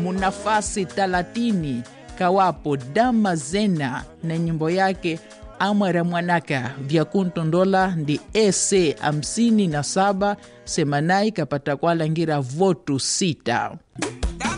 munafasi 30 kawapo Dama Zena na nyimbo yake Amwera Mwanaka vya kuntondola ndi ese 57 semanai kapata kwa langira votu 6.